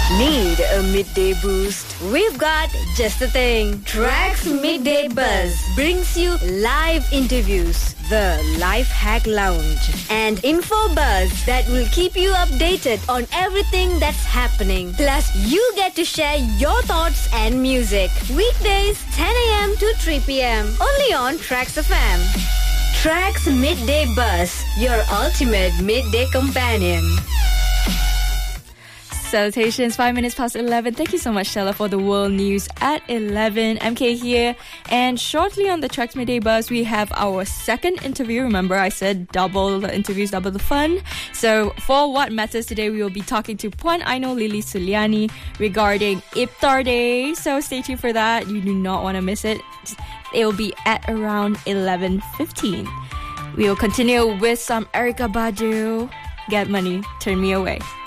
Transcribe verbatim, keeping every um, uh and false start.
Need a midday boost? We've got just the thing. Tracks Midday Buzz brings you live interviews, the Life Hack Lounge, and info buzz that will keep you updated on everything that's happening. Plus, you get to share your thoughts and music. Weekdays, ten a.m. to three p.m. Only on Tracks F M. Tracks Midday Buzz, your ultimate midday companion. Salutations, five minutes past eleven. Thank you so much, Stella, for the world news at eleven. M K here. And shortly on the Tracks Midday Buzz, we have our second interview. Remember, I said double the interviews, double the fun. So for What Matters today, we will be talking to Puan Aino Lily Suliani regarding Iftar Day. So stay tuned for that. You do not want to miss it. It will be at around eleven fifteen. We will continue with some Erykah Badu. Get Money, Turn Me Away.